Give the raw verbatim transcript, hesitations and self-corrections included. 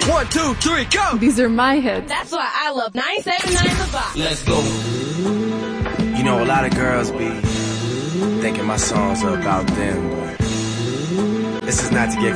One, two, three, go! These are my hits. That's why I love nine seven nine The Box. Let's go. You know, a lot of girls be thinking my songs are about them, but this is not to get